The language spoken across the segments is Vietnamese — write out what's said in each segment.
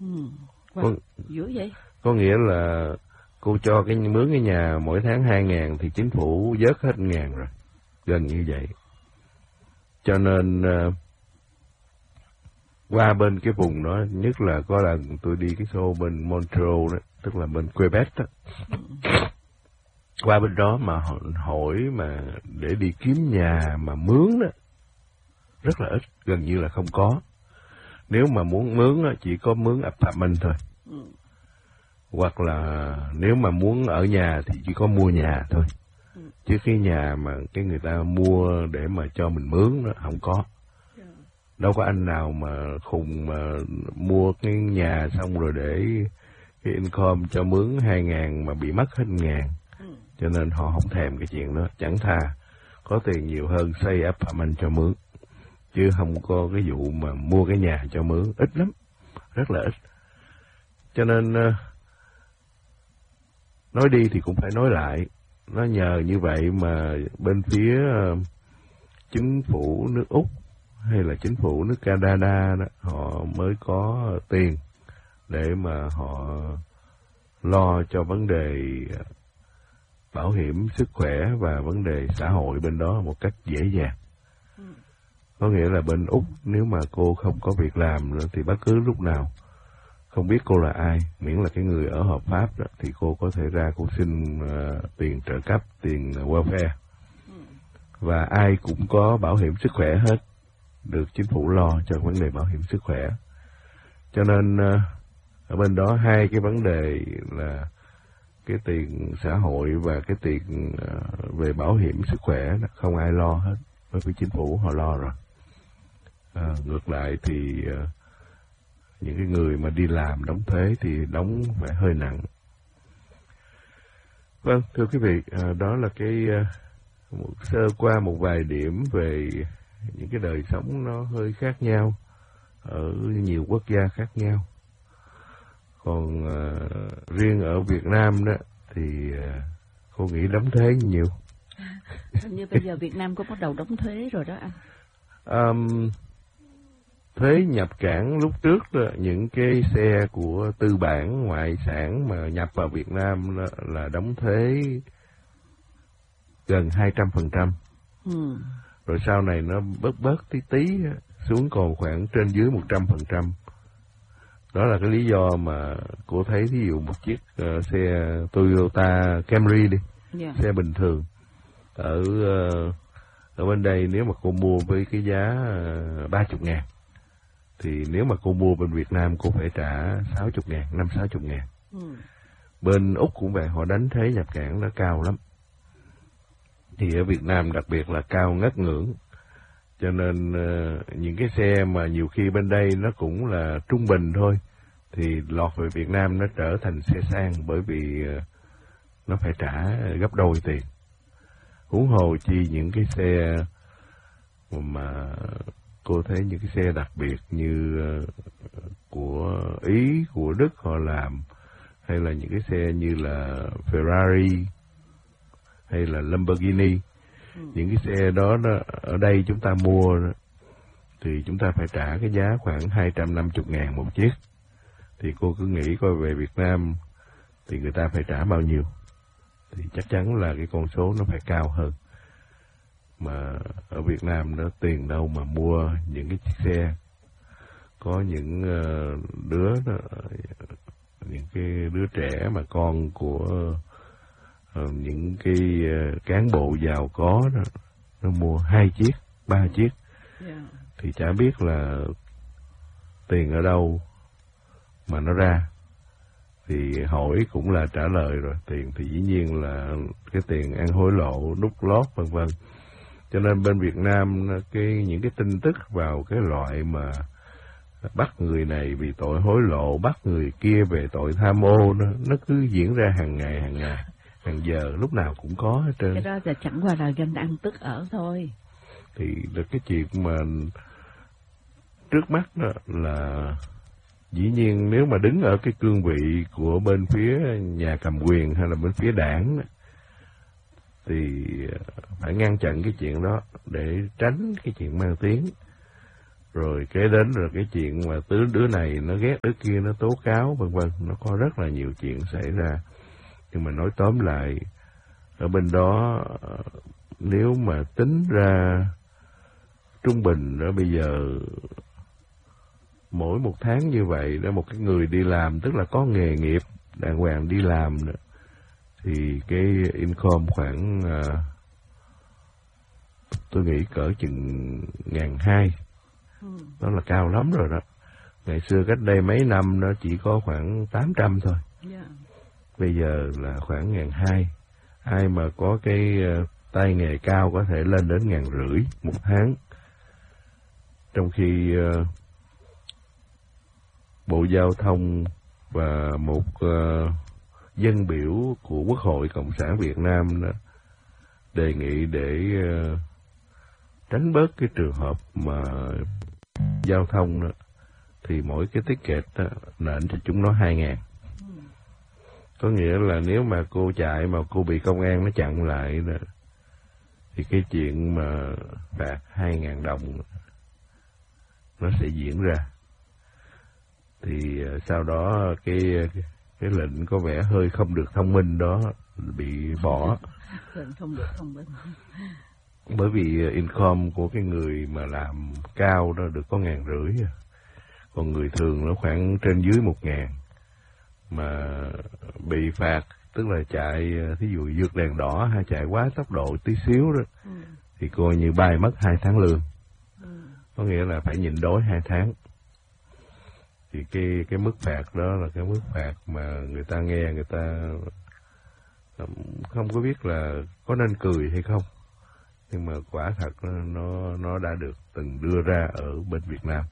Wow, dữ vậy. Có nghĩa là cô cho mướn cái nhà mỗi tháng 2.000 thì chính phủ vớt hết 1.000 rồi, gần như vậy. Cho nên qua bên cái vùng đó, nhất là có lần tôi đi cái show bên Montreal đó, tức là bên Quebec đó. Qua bên đó mà hỏi mà để đi kiếm nhà mà mướn đó, rất là ít, gần như là không có. Nếu mà muốn mướn đó, chỉ có mướn apartment thôi. Hoặc là nếu mà muốn ở nhà thì chỉ có mua nhà thôi. Chứ cái nhà mà cái người ta mua để mà cho mình mướn đó, không có. Đâu có anh nào mà khùng mà mua cái nhà xong rồi để cái income cho mướn 2.000 mà bị mất hết 1.000. Cho nên họ không thèm cái chuyện đó. Chẳng thà có tiền nhiều hơn xây apartment cho mướn. Chứ không có cái vụ mà mua cái nhà cho mướn. Ít lắm. Rất là ít. Cho nên nói đi thì cũng phải nói lại. Nó nhờ như vậy mà bên phía chính phủ nước Úc hay là chính phủ nước Canada đó, họ mới có tiền để mà họ lo cho vấn đề bảo hiểm sức khỏe và vấn đề xã hội bên đó một cách dễ dàng. Có nghĩa là bên Úc nếu mà cô không có việc làm nữa thì bất cứ lúc nào, không biết cô là ai, miễn là cái người ở hợp pháp đó, thì cô có thể ra cô xin tiền trợ cấp, tiền welfare. Và ai cũng có bảo hiểm sức khỏe hết, được chính phủ lo cho vấn đề bảo hiểm sức khỏe. Cho nên ở bên đó hai cái vấn đề là cái tiền xã hội và cái tiền về bảo hiểm sức khỏe không ai lo hết, bởi vì chính phủ họ lo rồi. Ngược lại thì những cái người mà đi làm đóng thuế thì đóng phải hơi nặng. Vâng, thưa quý vị, đó là cái sơ qua một vài điểm về những cái đời sống nó hơi khác nhau ở nhiều quốc gia khác nhau. Còn riêng ở Việt Nam đó thì cô nghĩ đóng thuế nhiều. Hình như bây giờ Việt Nam cũng bắt đầu đóng thuế rồi đó anh. Thuế nhập cảng lúc trước đó, những cái xe của tư bản ngoại sản mà nhập vào Việt Nam là đóng thuế gần 200%. Rồi sau này nó bớt tí xuống còn khoảng trên dưới 100%. Đó là cái lý do mà cô thấy ví dụ một chiếc xe Toyota Camry đi, xe bình thường ở bên đây nếu mà cô mua với cái giá 30.000 thì nếu mà cô mua bên Việt Nam cô phải trả 60.000, 50-60.000. Bên Úc cũng vậy, họ đánh thuế nhập cảng nó cao lắm. Thì ở Việt Nam đặc biệt là cao ngất ngưỡng. Cho nên những cái xe mà nhiều khi bên đây nó cũng là trung bình thôi, thì lọt về Việt Nam nó trở thành xe sang, bởi vì nó phải trả gấp đôi tiền. Huống hồ chi những cái xe mà cô thấy những cái xe đặc biệt như của Ý, của Đức họ làm, hay là những cái xe như là Ferrari hay là Lamborghini, những cái xe đó ở đây chúng ta mua thì chúng ta phải trả cái giá khoảng 250.000 một chiếc. Thì cô cứ nghĩ coi về Việt Nam thì người ta phải trả bao nhiêu, thì chắc chắn là cái con số nó phải cao hơn. Mà ở Việt Nam đó tiền đâu mà mua những cái chiếc xe, có những đứa đó, những cái đứa trẻ mà con của những cái cán bộ giàu có đó, nó mua 2 chiếc, 3 chiếc, thì chả biết là tiền ở đâu mà nó ra. Thì hỏi cũng là trả lời rồi, tiền thì dĩ nhiên là cái tiền ăn hối lộ, đút lót vân vân. Cho nên bên Việt Nam những cái tin tức vào cái loại mà bắt người này vì tội hối lộ, bắt người kia về tội tham ô, nó cứ diễn ra hàng ngày, hàng giờ, lúc nào cũng có hết trơn. Cái đó là chẳng qua là ganh ăn tức ở thôi. Thì được cái chuyện mà trước mắt đó là dĩ nhiên nếu mà đứng ở cái cương vị của bên phía nhà cầm quyền hay là bên phía đảng thì phải ngăn chặn cái chuyện đó để tránh cái chuyện mang tiếng. Rồi kế đến rồi cái chuyện mà đứa này nó ghét đứa kia, nó tố cáo vân vân, nó có rất là nhiều chuyện xảy ra. Nhưng mà nói tóm lại, ở bên đó nếu mà tính ra trung bình đó, bây giờ mỗi một tháng như vậy đó, một cái người đi làm, tức là có nghề nghiệp đàng hoàng đi làm đó, thì cái income khoảng tôi nghĩ cỡ chừng 1.200. Đó là cao lắm rồi đó. Ngày xưa cách đây mấy năm nó chỉ có khoảng 800 thôi. Bây giờ là khoảng 1.200. Ai mà có cái tay nghề cao có thể lên đến 1.500 một tháng. Trong khi Bộ Giao thông và một dân biểu của Quốc hội Cộng sản Việt Nam đó đề nghị để tránh bớt cái trường hợp mà giao thông đó, thì mỗi cái ticket đó, nện cho chúng nó 2.000. Có nghĩa là nếu mà cô chạy mà cô bị công an nó chặn lại đó, thì cái chuyện mà phạt 2.000 đồng nó sẽ diễn ra. Thì sau đó cái lệnh có vẻ hơi không được thông minh đó bị bỏ. Lệnh không được thông minh. Bởi vì income của cái người mà làm cao đó được có 1.500, còn người thường nó khoảng trên dưới 1.000. Mà bị phạt, tức là chạy, thí dụ vượt đèn đỏ hay chạy quá tốc độ tí xíu đó, thì coi như bay mất 2 tháng lương. Có nghĩa là phải nhịn đói 2 tháng. Thì cái mức phạt đó là cái mức phạt mà người ta nghe, người ta không có biết là có nên cười hay không. Nhưng mà quả thật nó đã được từng đưa ra ở bên Việt Nam.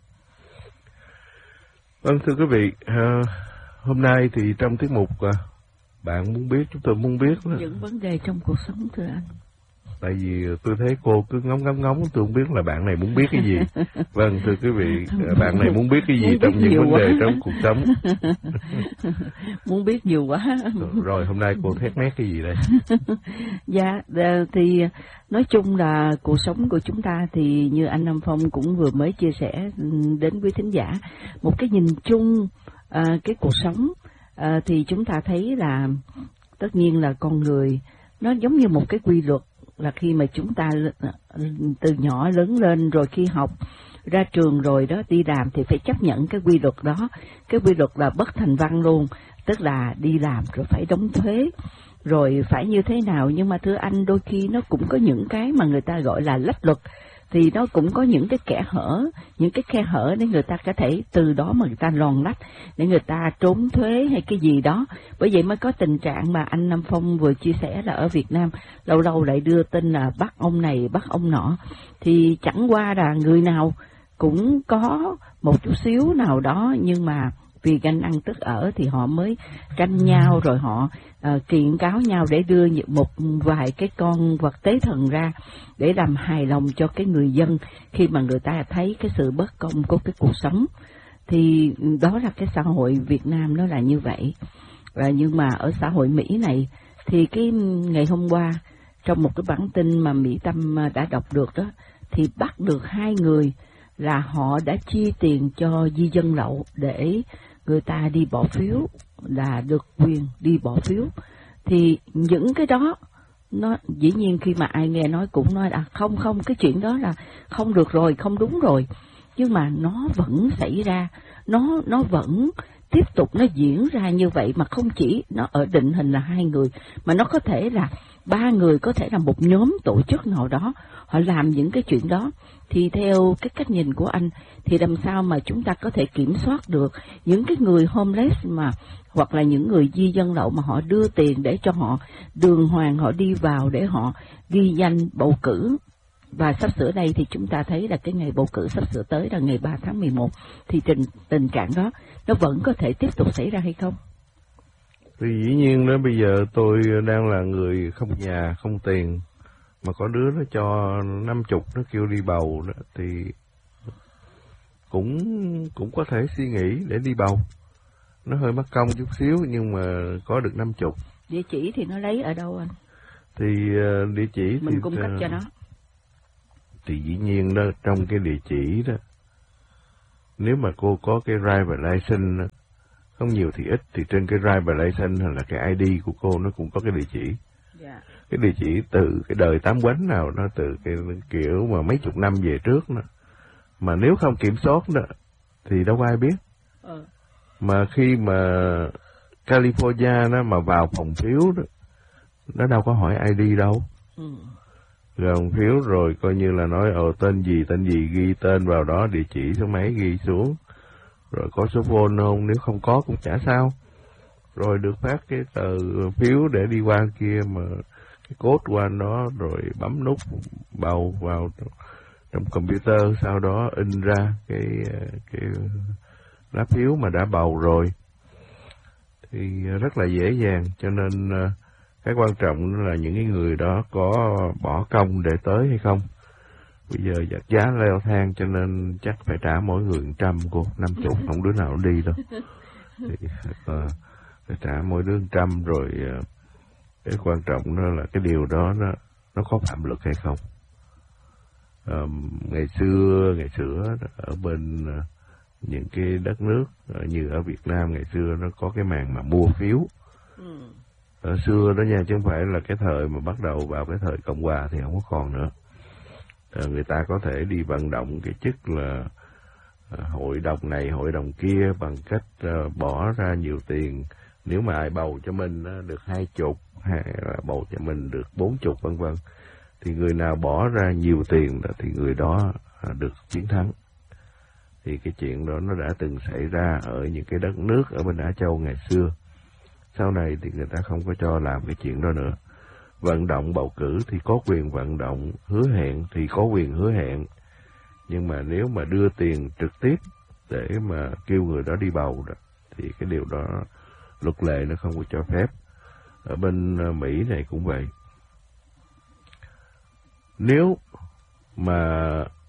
Vâng, thưa quý vị, hôm nay thì trong tiết mục bạn muốn biết, chúng tôi muốn biết những vấn đề trong cuộc sống, thưa anh. Tại vì tôi thấy cô cứ ngóng, tôi không biết là bạn này muốn biết cái gì. Vâng, thưa quý vị, bạn này muốn biết cái gì trong những vấn đề trong cuộc sống? Muốn biết nhiều quá. Rồi, hôm nay cô thét mét cái gì đây? Dạ, thì nói chung là cuộc sống của chúng ta thì như anh Nam Phong cũng vừa mới chia sẻ đến quý thính giả, một cái nhìn chung cái cuộc sống thì chúng ta thấy là tất nhiên là con người nó giống như một cái quy luật, là khi mà chúng ta từ nhỏ lớn lên rồi khi học ra trường rồi đó đi làm thì phải chấp nhận cái quy luật đó. Cái quy luật là bất thành văn luôn, tức là đi làm rồi phải đóng thuế rồi phải như thế nào. Nhưng mà thưa anh, đôi khi nó cũng có những cái mà người ta gọi là lách luật, thì nó cũng có những cái kẽ hở, những cái khe hở để người ta có thể từ đó mà người ta lòn lách để người ta trốn thuế hay cái gì đó. Bởi vậy mới có tình trạng mà anh Nam Phong vừa chia sẻ là ở Việt Nam lâu lâu lại đưa tin là bắt ông này bắt ông nọ, thì chẳng qua là người nào cũng có một chút xíu nào đó, nhưng mà vì ganh ăn tức ở thì họ mới tranh nhau, rồi họ kiện cáo nhau để đưa một vài cái con vật tế thần ra để làm hài lòng cho cái người dân khi mà người ta thấy cái sự bất công của cái cuộc sống. Thì đó là cái xã hội Việt Nam nó là như vậy. Nhưng mà ở xã hội Mỹ này thì cái ngày hôm qua trong một cái bản tin mà Mỹ Tâm đã đọc được đó, thì bắt được 2 người là họ đã chi tiền cho di dân lậu để người ta đi bỏ phiếu, là được quyền đi bỏ phiếu. Thì những cái đó nó dĩ nhiên khi mà ai nghe nói cũng nói là không cái chuyện đó là không được rồi, không đúng rồi, nhưng mà nó vẫn xảy ra, nó vẫn tiếp tục nó diễn ra như vậy. Mà không chỉ nó ở định hình là 2 người, mà nó có thể là 3 người, có thể là một nhóm tổ chức nào đó họ làm những cái chuyện đó. Thì theo cái cách nhìn của anh thì làm sao mà chúng ta có thể kiểm soát được những cái người homeless mà hoặc là những người di dân lậu mà họ đưa tiền để cho họ đường hoàng họ đi vào để họ ghi danh bầu cử. Và sắp sửa đây thì chúng ta thấy là cái ngày bầu cử sắp sửa tới là ngày 3 tháng 11, thì tình trạng đó nó vẫn có thể tiếp tục xảy ra hay không? Thì dĩ nhiên đó, bây giờ tôi đang là người không nhà, không tiền, mà có đứa nó cho 50 nó kêu đi bầu đó, thì cũng có thể suy nghĩ để đi bầu. Nó hơi mất công chút xíu nhưng mà có được 50. Địa chỉ thì nó lấy ở đâu anh? Thì địa chỉ mình thì cung cấp cho nó. Thì dĩ nhiên đó, trong cái địa chỉ đó nếu mà cô có cái driver license, không nhiều thì ít, thì trên cái driver license hay là cái ID của cô nó cũng có cái địa chỉ. Dạ. Cái địa chỉ từ cái đời tám quánh nào, nó từ cái kiểu mà mấy chục năm về trước đó. Mà nếu không kiểm soát đó thì đâu có ai biết. Mà khi mà California nó mà vào phòng phiếu đó, nó đâu có hỏi ID đâu. Rồi phòng phiếu rồi coi như là nói tên gì, ghi tên vào đó, địa chỉ số mấy ghi xuống, rồi có số phone không, nếu không có cũng chả sao. Rồi được phát cái tờ phiếu để đi qua kia, mà cái code qua đó rồi bấm nút bầu vào trong computer, sau đó in ra cái lá phiếu mà đã bầu rồi, thì rất là dễ dàng. Cho nên cái quan trọng là những cái người đó có bỏ công để tới hay không. Bây giờ vật giá leo thang cho nên chắc phải trả mỗi người 100 cô, 50 không đứa nào đi đâu. Thì phải trả mỗi đứa 100 rồi. Cái quan trọng đó là cái điều đó nó có phạm luật hay không. Ngày xưa ở bên những cái đất nước như ở Việt Nam ngày xưa nó có cái màn mà mua phiếu. Ở xưa đó nha, chứ không phải là cái thời mà bắt đầu vào cái thời Cộng hòa thì không có còn nữa. Người ta có thể đi vận động cái chức là hội đồng này hội đồng kia bằng cách bỏ ra nhiều tiền. Nếu mà ai bầu cho mình được 20 hay là bầu cho mình được 40 vân vân, thì người nào bỏ ra nhiều tiền đó thì người đó được chiến thắng. Thì cái chuyện đó nó đã từng xảy ra ở những cái đất nước ở bên Á Châu ngày xưa. Sau này thì người ta không có cho làm cái chuyện đó nữa. Vận động bầu cử thì có quyền vận động, hứa hẹn thì có quyền hứa hẹn. Nhưng mà nếu mà đưa tiền trực tiếp để mà kêu người đó đi bầu đó, thì cái điều đó luật lệ nó không có cho phép. Ở bên Mỹ này cũng vậy. Nếu mà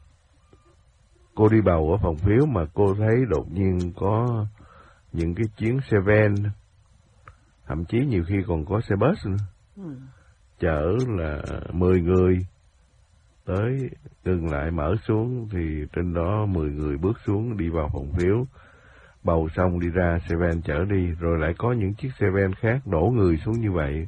cô đi bầu ở phòng phiếu mà cô thấy đột nhiên có những cái chuyến xe van, thậm chí nhiều khi còn có xe bus nữa, chở là 10 người tới, dừng lại mở xuống thì trên đó 10 người bước xuống đi vào phòng phiếu, bầu xong đi ra xe van chở đi, rồi lại có những chiếc xe van khác đổ người xuống như vậy,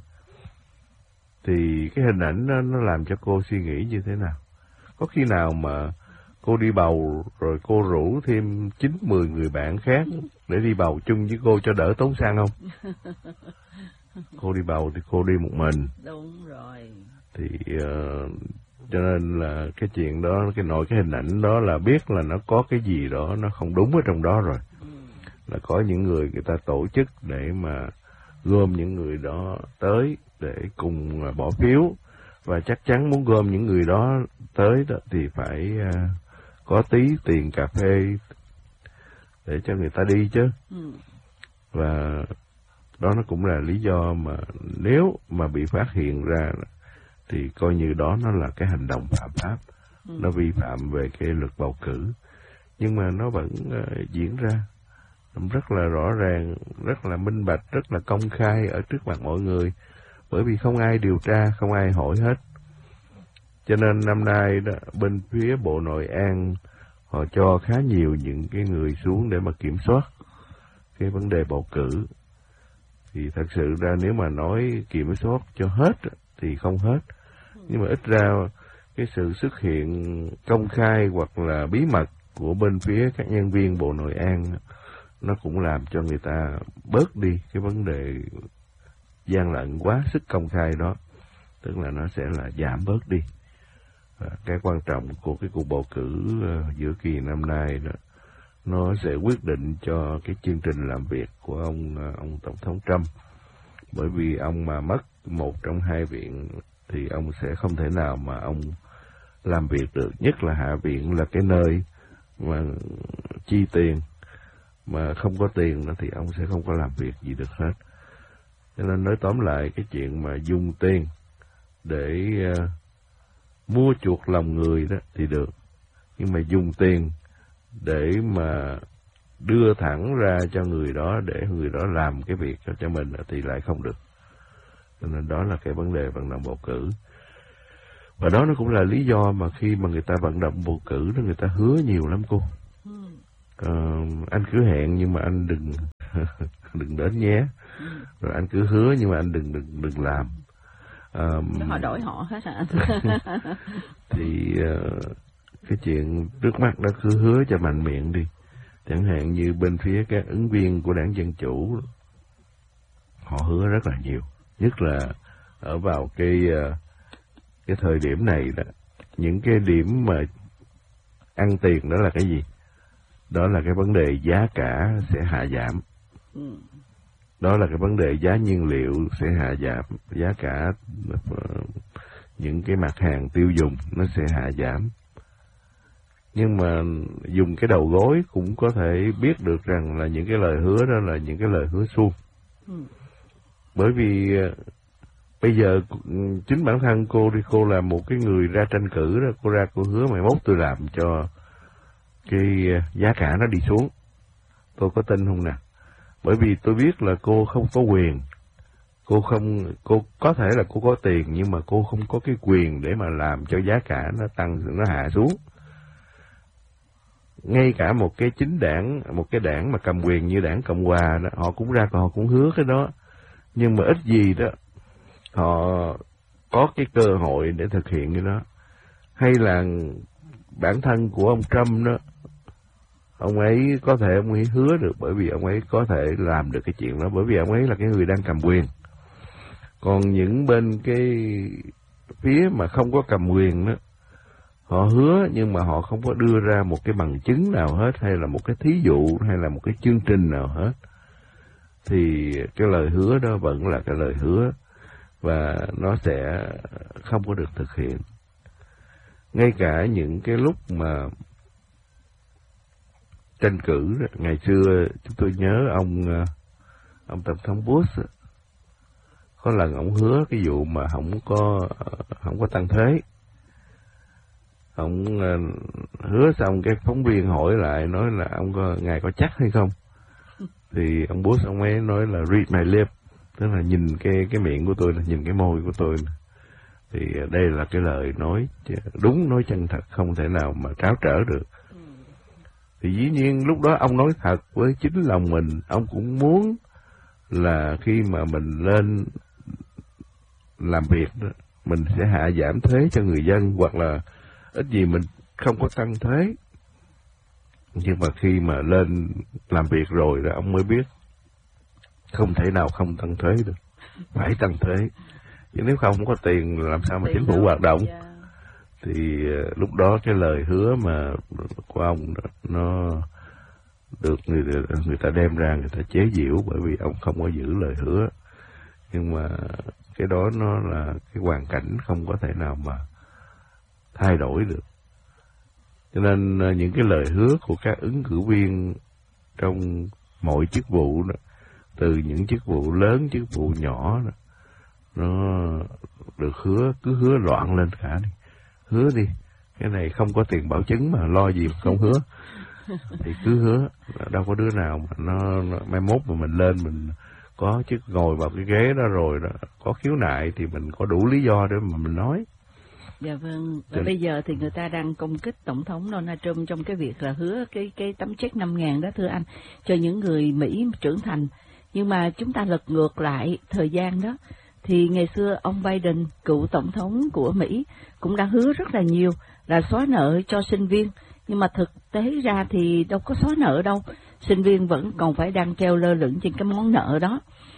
thì cái hình ảnh đó, nó làm cho cô suy nghĩ như thế nào? Có khi nào mà cô đi bầu rồi cô rủ thêm 9-10 người bạn khác để đi bầu chung với cô cho đỡ tốn xăng không? Cô đi bầu thì cô đi một mình. Đúng rồi. Thì cho nên là cái chuyện đó, cái hình ảnh đó là biết là nó có cái gì đó nó không đúng ở trong đó rồi. Là có những người ta tổ chức để mà gom những người đó tới để cùng bỏ phiếu, và chắc chắn muốn gom những người đó tới đó thì phải có tí tiền cà phê để cho người ta đi chứ. Và đó nó cũng là lý do mà nếu mà bị phát hiện ra thì coi như đó nó là cái hành động phạm pháp, nó vi phạm về cái luật bầu cử. Nhưng mà nó vẫn diễn ra rất là rõ ràng, rất là minh bạch, rất là công khai ở trước mặt mọi người, bởi vì không ai điều tra, không ai hỏi hết. Cho nên năm nay đó, bên phía Bộ Nội an họ cho khá nhiều những cái người xuống để mà kiểm soát cái vấn đề bầu cử. Thì thật sự ra nếu mà nói kiểm soát cho hết thì không hết. Nhưng mà ít ra cái sự xuất hiện công khai hoặc là bí mật của bên phía các nhân viên Bộ Nội an nó cũng làm cho người ta bớt đi cái vấn đề gian lận quá sức công khai đó. Tức là nó sẽ là giảm bớt đi. Cái quan trọng của cái cuộc bầu cử giữa kỳ năm nay đó, nó sẽ quyết định cho cái chương trình làm việc của ông Tổng thống Trump. Bởi vì ông mà mất một trong hai viện thì ông sẽ không thể nào mà ông làm việc được. Nhất là Hạ viện là cái nơi mà chi tiền, mà không có tiền đó thì ông sẽ không có làm việc gì được hết. Cho nên nói tóm lại, cái chuyện mà dùng tiền để mua chuộc lòng người đó thì được, nhưng mà dùng tiền để mà đưa thẳng ra cho người đó để người đó làm cái việc cho mình thì lại không được. Cho nên đó là cái vấn đề vận động bầu cử. Và đó nó cũng là lý do mà khi mà người ta vận động bầu cử đó, người ta hứa nhiều lắm cô. Anh cứ hẹn nhưng mà anh đừng đừng đến nhé. Rồi anh cứ hứa nhưng mà anh đừng làm. Họ đổi họ hết hả? Thì cái chuyện trước mắt đó cứ hứa cho mạnh miệng đi. Chẳng hạn như bên phía các ứng viên của đảng Dân Chủ, họ hứa rất là nhiều, nhất là ở vào cái thời điểm này đó. Những cái điểm mà ăn tiền đó là cái gì? Đó là cái vấn đề giá cả sẽ hạ giảm. Đó là cái vấn đề giá nhiên liệu sẽ hạ giảm, giá cả những cái mặt hàng tiêu dùng nó sẽ hạ giảm. Nhưng mà dùng cái đầu gối cũng có thể biết được rằng là những cái lời hứa đó là những cái lời hứa suông. Bởi vì bây giờ chính bản thân cô đi, cô là một cái người ra tranh cử đó, cô ra cô hứa mai mốt tôi làm cho cái giá cả nó đi xuống. Tôi có tin không nè? Bởi vì tôi biết là cô không có quyền, cô có thể là cô có tiền nhưng mà cô không có cái quyền để mà làm cho giá cả nó tăng, nó hạ xuống. Ngay cả một cái chính đảng, một cái đảng mà cầm quyền như đảng Cộng Hòa đó, họ cũng ra họ cũng hứa cái đó, nhưng mà ít gì đó họ có cái cơ hội để thực hiện cái đó. Hay là bản thân của ông Trump đó, ông ấy có thể ông ấy hứa được bởi vì ông ấy có thể làm được cái chuyện đó, bởi vì ông ấy là cái người đang cầm quyền. Còn những bên cái phía mà không có cầm quyền đó, họ hứa nhưng mà họ không có đưa ra một cái bằng chứng nào hết, hay là một cái thí dụ, hay là một cái chương trình nào hết, thì cái lời hứa đó vẫn là cái lời hứa và nó sẽ không có được thực hiện. Ngay cả những cái lúc mà tranh cử, ngày xưa chúng tôi nhớ ông tổng thống Bush có lần ông hứa cái vụ mà không có tăng thuế. Ông hứa xong cái phóng viên hỏi lại, nói là ngài có chắc hay không? Thì ông Bush ông ấy nói là read my lip, tức là nhìn cái miệng của tôi, là nhìn cái môi của tôi. Thì đây là cái lời nói đúng, nói chân thật, không thể nào mà tráo trở được. Thì dĩ nhiên lúc đó ông nói thật với chính lòng mình, ông cũng muốn là khi mà mình lên làm việc đó, mình sẽ hạ giảm thuế cho người dân, hoặc là ít gì mình không có tăng thuế. Nhưng mà khi mà lên làm việc rồi đó, ông mới biết không thể nào không tăng thuế được, phải tăng thuế. Chứ nếu không có tiền làm sao mà chính phủ hoạt động. Thì lúc đó cái lời hứa mà của ông nó được người ta đem ra, người ta chế giễu bởi vì ông không có giữ lời hứa. Nhưng mà cái đó nó là cái hoàn cảnh không có thể nào mà thay đổi được. Cho nên những cái lời hứa của các ứng cử viên trong mọi chức vụ đó, từ những chức vụ lớn, chức vụ nhỏ đó, nó được hứa, cứ hứa loạn lên cả đi. Hứa đi, cái này không có tiền bảo chứng mà lo gì mà không hứa. Thì cứ hứa, đâu có đứa nào mà nó mai mốt mà mình lên mình có chức ngồi vào cái ghế đó rồi đó, có khiếu nại thì mình có đủ lý do để mà mình nói. Dạ vâng, và bây giờ thì người ta đang công kích Tổng thống Donald Trump trong cái việc là hứa cái tấm check 5.000 đó thưa anh, cho những người Mỹ trưởng thành. Nhưng mà chúng ta lật ngược lại thời gian đó, thì ngày xưa ông Biden, cựu Tổng thống của Mỹ, cũng đã hứa rất là nhiều là xóa nợ cho sinh viên. Nhưng mà thực tế ra thì đâu có xóa nợ đâu, sinh viên vẫn còn phải đang treo lơ lửng trên cái món nợ đó.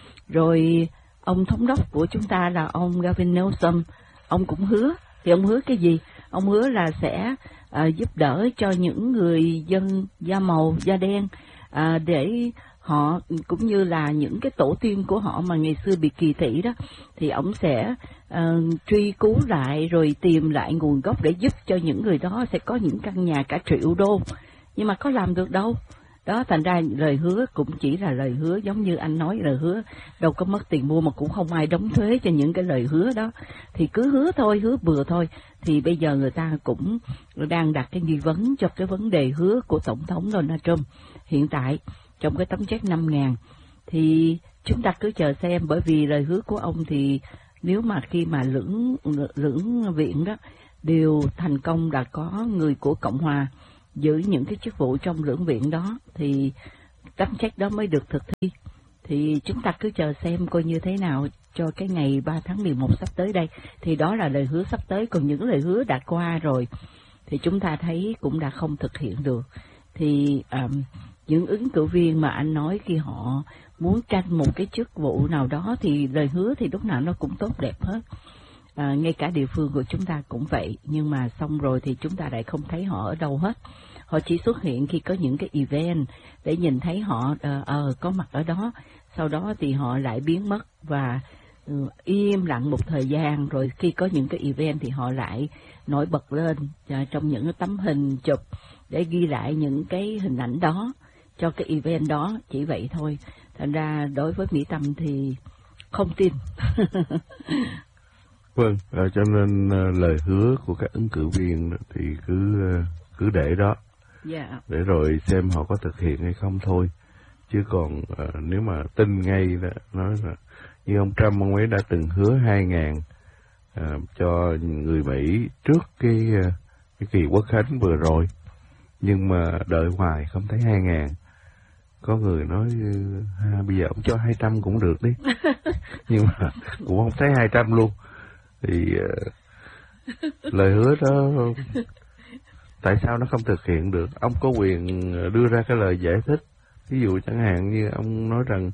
Rồi ông thống đốc của chúng ta là ông Gavin Newsom, ông cũng hứa. Thì ông hứa cái gì? Ông hứa là sẽ giúp đỡ cho những người dân da màu, da đen, để họ, cũng như là những cái tổ tiên của họ mà ngày xưa bị kỳ thị đó, thì ông sẽ truy cứu lại rồi tìm lại nguồn gốc để giúp cho những người đó sẽ có những căn nhà cả triệu đô. Nhưng mà có làm được đâu. Đó, thành ra lời hứa cũng chỉ là lời hứa, giống như anh nói, lời hứa đâu có mất tiền mua, mà cũng không ai đóng thuế cho những cái lời hứa đó. Thì cứ hứa thôi, hứa bừa thôi. Thì bây giờ người ta cũng đang đặt cái nghi vấn cho cái vấn đề hứa của Tổng thống Donald Trump hiện tại trong cái tấm check 5.000. Thì chúng ta cứ chờ xem, bởi vì lời hứa của ông thì nếu mà khi mà lưỡng viện đó đều thành công, đã có người của Cộng Hòa giữ những cái chức vụ trong lưỡng viện đó thì tấm trách đó mới được thực thi. Thì chúng ta cứ chờ xem coi như thế nào cho cái ngày 3 tháng 11 sắp tới đây. Thì đó là lời hứa sắp tới, còn những lời hứa đã qua rồi thì chúng ta thấy cũng đã không thực hiện được. Thì những ứng cử viên mà anh nói khi họ muốn tranh một cái chức vụ nào đó thì lời hứa thì lúc nào nó cũng tốt đẹp hết. Ngay cả địa phương của chúng ta cũng vậy, nhưng mà xong rồi thì chúng ta lại không thấy họ ở đâu hết. Họ chỉ xuất hiện khi có những cái event để nhìn thấy họ có mặt ở đó, sau đó thì họ lại biến mất và im lặng một thời gian, rồi khi có những cái event thì họ lại nổi bật lên trong những cái tấm hình chụp để ghi lại những cái hình ảnh đó cho cái event đó, chỉ vậy thôi. Thành ra đối với Mỹ Tâm thì không tin. Vâng, cho nên lời hứa của các ứng cử viên thì cứ để đó, để rồi xem họ có thực hiện hay không thôi. Chứ còn nếu mà tin ngay đó, nói là như ông Trump, ông ấy đã từng hứa 2.000 cho người Mỹ trước cái kỳ Quốc khánh vừa rồi, nhưng mà đợi hoài không thấy 2.000. Có người nói bây giờ ông cho 200 cũng được đi, nhưng mà cũng không thấy 200 luôn. Thì lời hứa đó tại sao nó không thực hiện được? Ông có quyền đưa ra cái lời giải thích. Ví dụ chẳng hạn như ông nói rằng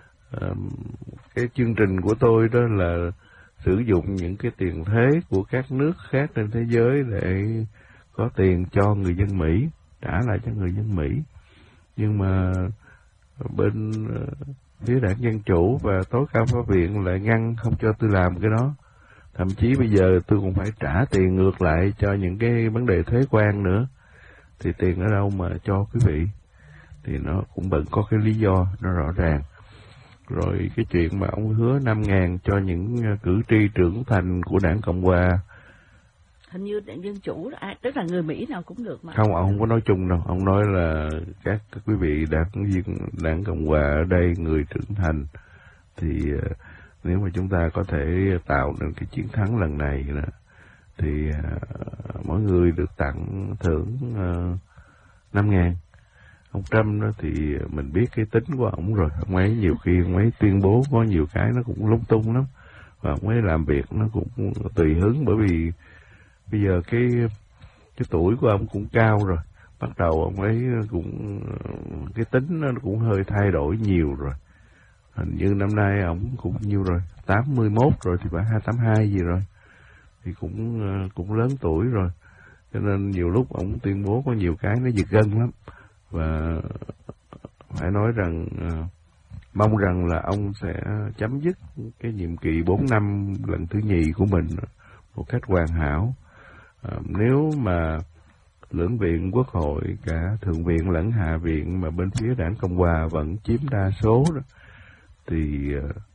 cái chương trình của tôi đó là sử dụng những cái tiền thế của các nước khác trên thế giới để có tiền cho người dân Mỹ, trả lại cho người dân Mỹ. Nhưng mà bên phía đảng Dân Chủ và tối cao pháp viện lại ngăn không cho tôi làm cái đó. Thậm chí bây giờ tôi cũng phải trả tiền ngược lại cho những cái vấn đề thuế quan nữa. Thì tiền ở đâu mà cho quý vị? Thì nó cũng vẫn có cái lý do nó rõ ràng. Rồi cái chuyện mà ông hứa 5.000 cho những cử tri trưởng thành của đảng Cộng Hòa. Hình như đảng Dân Chủ, tức là người Mỹ nào cũng được mà. Không, ông không có nói chung đâu. Ông nói là các quý vị đảng Cộng Hòa ở đây, người trưởng thành, thì nếu mà chúng ta có thể tạo nên cái chiến thắng lần này đó, thì mỗi người được tặng thưởng 5.000. Ông Trump đó thì mình biết cái tính của ông rồi. Ông ấy nhiều khi ông ấy tuyên bố có nhiều cái nó cũng lung tung lắm. Và ông ấy làm việc nó cũng tùy hứng, bởi vì bây giờ cái tuổi của ông cũng cao rồi. Bắt đầu ông ấy cũng cái tính nó cũng hơi thay đổi nhiều rồi. Hình như năm nay ông cũng nhiêu rồi, 81 rồi thì phải 82 gì rồi. Thì cũng lớn tuổi rồi. Cho nên nhiều lúc ông tuyên bố có nhiều cái nó giật gân lắm. Và phải nói rằng mong rằng là ông sẽ chấm dứt cái nhiệm kỳ 4 năm lần thứ nhì của mình một cách hoàn hảo. Nếu mà lưỡng viện Quốc hội, cả Thượng viện lẫn Hạ viện mà bên phía đảng Cộng Hòa vẫn chiếm đa số đó, thì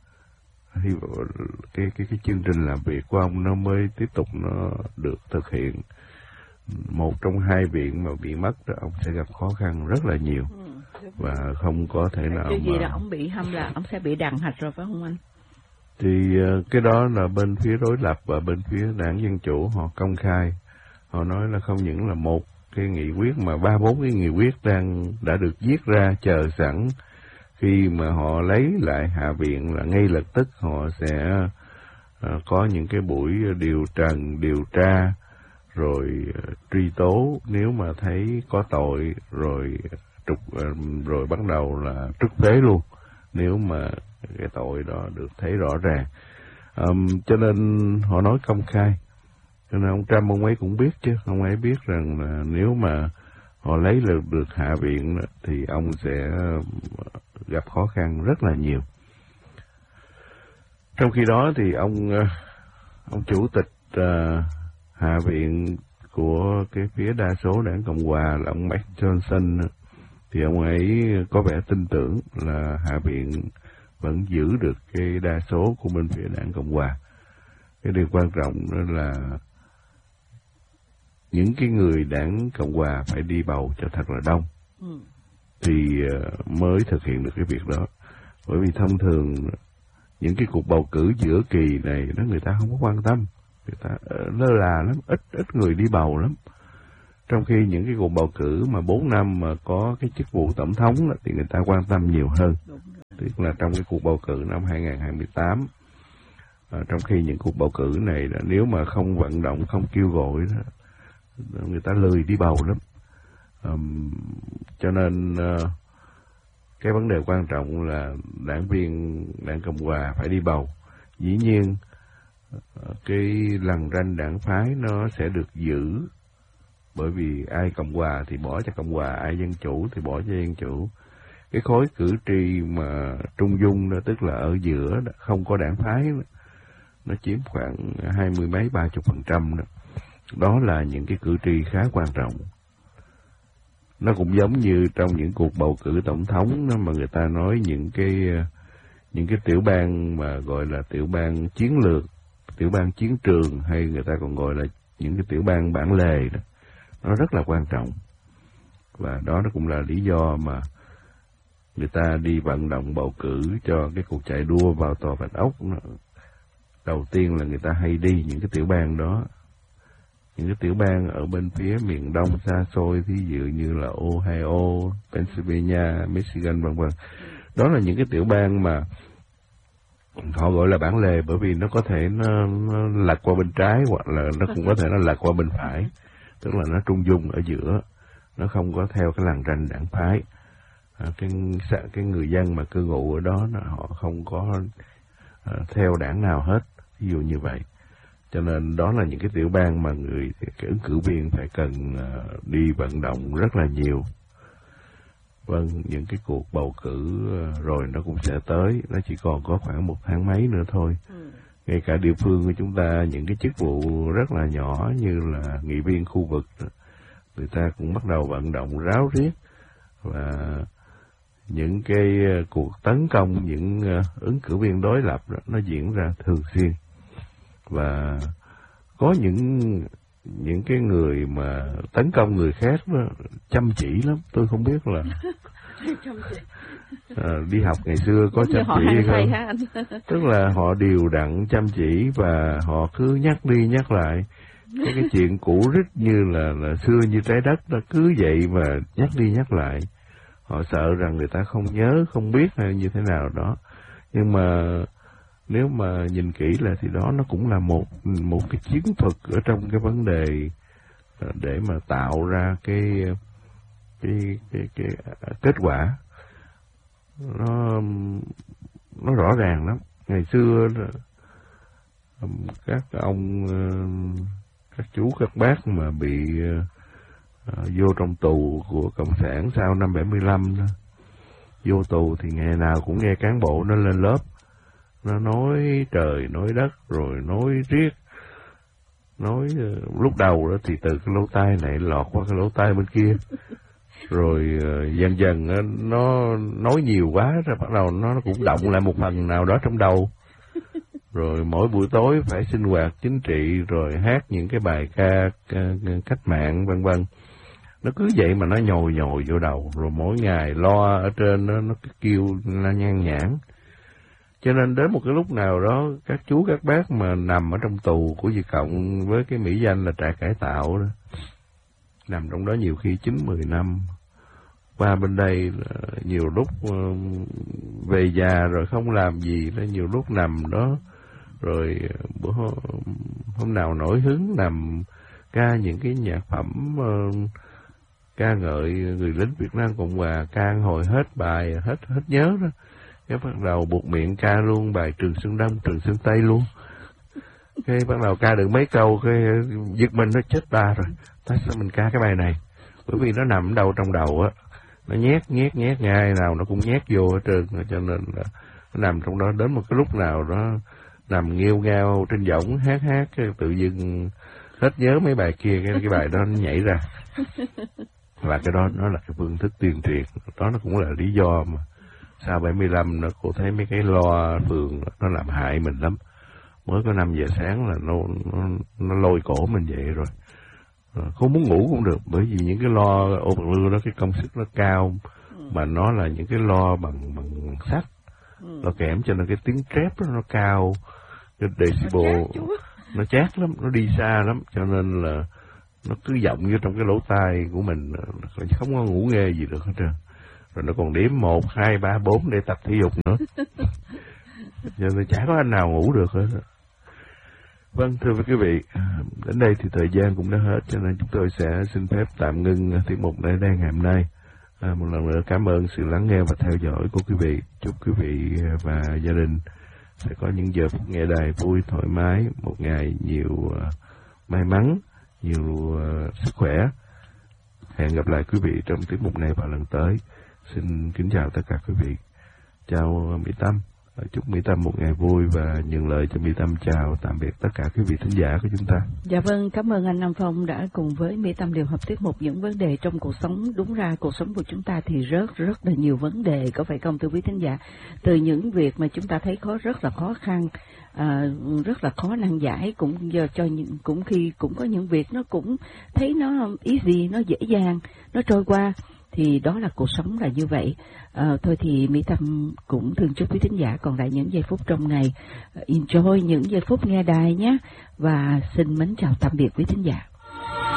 cái chương trình làm việc của ông nó mới tiếp tục nó được thực hiện. Một trong hai viện mà bị mất đó, ông sẽ gặp khó khăn rất là nhiều và không có thể nào cái gì là ông bị hâm là ông sẽ bị đàn hạch rồi phải không anh? Thì cái đó là bên phía đối lập và bên phía đảng Dân Chủ họ công khai. Họ nói là không những là một cái nghị quyết mà 3-4 cái nghị quyết đã được viết ra chờ sẵn. Khi mà họ lấy lại Hạ viện là ngay lập tức họ sẽ có những cái buổi điều tra rồi truy tố nếu mà thấy có tội, rồi rồi bắt đầu là trút phế luôn nếu mà cái tội đó được thấy rõ ràng. Cho nên họ nói công khai. Cho nên ông Trump ông ấy cũng biết chứ, ông ấy biết rằng là nếu mà họ lấy được Hạ viện thì ông sẽ gặp khó khăn rất là nhiều. Trong khi đó thì ông chủ tịch Hạ viện của cái phía đa số đảng Cộng Hòa là ông Mike Johnson, thì ông ấy có vẻ tin tưởng là Hạ viện vẫn giữ được cái đa số của bên phía đảng Cộng Hòa. Cái điều quan trọng đó là những cái người đảng Cộng Hòa phải đi bầu cho thật là đông thì mới thực hiện được cái việc đó. Bởi vì thông thường những cái cuộc bầu cử giữa kỳ này đó người ta không có quan tâm, người ta lơ là lắm, ít người đi bầu lắm. Trong khi những cái cuộc bầu cử mà 4 năm mà có cái chức vụ tổng thống đó, thì người ta quan tâm nhiều hơn. Tức là trong cái cuộc bầu cử năm 2028, trong khi những cuộc bầu cử này là nếu mà không vận động, không kêu gọi đó, người ta lười đi bầu lắm. Cho nên cái vấn đề quan trọng là đảng viên đảng Cộng Hòa phải đi bầu. Dĩ nhiên cái lằn ranh đảng phái nó sẽ được giữ, bởi vì ai Cộng Hòa thì bỏ cho Cộng Hòa, ai Dân Chủ thì bỏ cho Dân Chủ. Cái khối cử tri mà trung dung đó, tức là ở giữa đó, không có đảng phái đó, nó chiếm khoảng 20 mấy 30% đó. Đó là những cái cử tri khá quan trọng. Nó cũng giống như trong những cuộc bầu cử tổng thống đó, mà người ta nói những cái tiểu bang mà gọi là tiểu bang chiến lược, tiểu bang chiến trường, hay người ta còn gọi là những cái tiểu bang bản lề đó, nó rất là quan trọng. Và đó nó cũng là lý do mà người ta đi vận động bầu cử cho cái cuộc chạy đua vào tòa Bạch Ốc. Đầu tiên là người ta hay đi những cái tiểu bang đó, những cái tiểu bang ở bên phía miền đông xa xôi, thí dụ như là Ohio, Pennsylvania, Michigan vân vân. Đó là những cái tiểu bang mà họ gọi là bản lề, bởi vì nó có thể nó lật qua bên trái, hoặc là nó cũng có thể nó lật qua bên phải, tức là nó trung dung ở giữa, nó không có theo cái lằn ranh đảng phái. Cái người dân mà cư ngụ ở đó họ không có theo đảng nào hết, ví dụ như vậy. Cho nên đó là những cái tiểu bang mà cái ứng cử viên phải cần đi vận động rất là nhiều. Vâng, những cái cuộc bầu cử rồi nó cũng sẽ tới, nó chỉ còn có khoảng 1 tháng mấy nữa thôi. Ngay cả địa phương của chúng ta, những cái chức vụ rất là nhỏ như là nghị viên khu vực, người ta cũng bắt đầu vận động ráo riết, và những cái cuộc tấn công những ứng cử viên đối lập đó, nó diễn ra thường xuyên. Và có những cái người mà tấn công người khác đó, chăm chỉ lắm. Tôi không biết là đi học ngày xưa có chăm chỉ hay không. Tức là họ đều đặn chăm chỉ, và họ cứ nhắc đi nhắc lại cái chuyện cũ rích như là xưa như trái đất đó, cứ vậy mà nhắc đi nhắc lại. Họ sợ rằng người ta không nhớ, không biết hay như thế nào đó. Nhưng mà nếu mà nhìn kỹ là thì đó nó cũng là một cái chiến thuật ở trong cái vấn đề để mà tạo ra cái kết quả. Nó rõ ràng lắm. Ngày xưa các ông, các chú các bác mà bị vô trong tù của Cộng sản sau năm 75 đó, vô tù thì ngày nào cũng nghe cán bộ nó lên lớp, nó nói trời nói đất, rồi nói riết, nói lúc đầu đó thì từ cái lỗ tai này lọt qua cái lỗ tai bên kia, rồi dần dần nó nói nhiều quá rồi bắt đầu nó cũng động lại một phần nào đó trong đầu, rồi mỗi buổi tối phải sinh hoạt chính trị, rồi hát những cái bài ca cách mạng vân vân. Nó cứ vậy mà nó nhồi vô đầu, rồi mỗi ngày lo ở trên nó cứ kêu la nhan nhản. Cho nên đến một cái lúc nào đó, các chú các bác mà nằm ở trong tù của Việt Cộng với cái mỹ danh là trại cải tạo đó, nằm trong đó nhiều khi 9-10 năm, qua bên đây nhiều lúc về già rồi không làm gì, nhiều lúc nằm đó, rồi bữa hôm nào nổi hứng nằm ca những cái nhạc phẩm ca ngợi người lính Việt Nam Cộng Hòa, ca hồi hết bài, hết nhớ đó. Cái bắt đầu buộc miệng ca luôn bài Trường Sơn Đông, Trường Sơn Tây luôn. Cái bắt đầu ca được mấy câu, cái giật mình nó chết ta rồi. Tại sao mình ca cái bài này? Bởi vì nó nằm đâu trong đầu á, nó nhét ngay nào nó cũng nhét vô hết trơn, cho nên là nó nằm trong đó. Đến một cái lúc nào đó nằm nghêu ngao trên võng hát cái tự dưng hết nhớ mấy bài kia, cái bài đó nó nhảy ra. Và cái đó nó là cái phương thức tuyên truyền, đó nó cũng là lý do mà sau 75 cô thấy mấy cái loa phường nó làm hại mình lắm. Mới có 5 giờ sáng là nó lôi cổ mình dậy rồi. Không muốn ngủ cũng được, bởi vì những cái loa ô bạc lưu đó cái công suất nó cao, mà nó là những cái loa bằng sắt, nó kẽm, cho nên cái tiếng trép nó cao, cái decibel nó chát lắm, nó đi xa lắm, cho nên là nó cứ vọng vô trong cái lỗ tai của mình, không có ngủ nghe gì được hết trơn. Rồi nó còn đếm 1, 2, 3, 4 để tập thể dục nữa. Cho nên chả có anh nào ngủ được hết. Vâng, thưa quý vị, đến đây thì thời gian cũng đã hết, cho nên chúng tôi sẽ xin phép tạm ngưng tiết mục này đang ngày hôm nay. Một lần nữa cảm ơn sự lắng nghe và theo dõi của quý vị. Chúc quý vị và gia đình sẽ có những giờ phút nghe đài vui, thoải mái, một ngày nhiều may mắn, nhiều sức khỏe. Hẹn gặp lại quý vị trong tiết mục này vào lần tới. Xin kính chào tất cả quý vị. Chào Mỹ Tâm. Chúc Mỹ Tâm một ngày vui và nhường lời cho Mỹ Tâm chào tạm biệt tất cả quý vị thính giả của chúng ta. Dạ vâng, cảm ơn anh Nam Phong đã cùng với Mỹ Tâm điều hợp tiết mục những vấn đề trong cuộc sống. Đúng ra cuộc sống của chúng ta thì rất là nhiều vấn đề, có phải không thưa quý thính giả? Từ những việc mà chúng ta thấy rất là khó khăn, rất là khó nan giải, cũng có những việc nó cũng thấy nó easy, nó dễ dàng, nó trôi qua. Thì đó là cuộc sống là như vậy. Thôi thì Mỹ Tâm cũng thường chúc quý thính giả còn lại những giây phút trong ngày enjoy những giây phút nghe đài nhé. Và xin mến chào tạm biệt quý thính giả.